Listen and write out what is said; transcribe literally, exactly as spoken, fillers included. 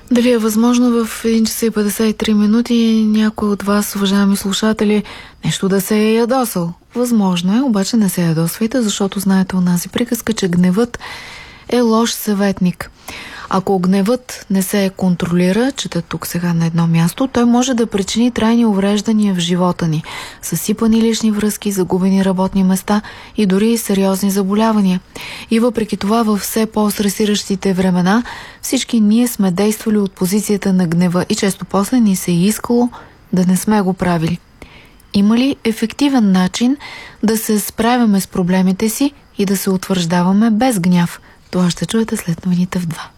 Дали е възможно в един час и петдесет и три минути някой от вас, уважаеми слушатели, нещо да се е ядосал? Възможно е, обаче не се ядосвайте, защото знаете онази приказка, че гневът е лош съветник. Ако гневът не се контролира, чета тук сега на едно място, той може да причини трайни увреждания в живота ни, съсипани лични връзки, загубени работни места и дори сериозни заболявания. И въпреки това, във все по-стресиращите времена, всички ние сме действали от позицията на гнева и често после ни се е искало да не сме го правили. Има ли ефективен начин да се справяме с проблемите си и да се утвърждаваме без гняв? Това ще чуете след новините в два.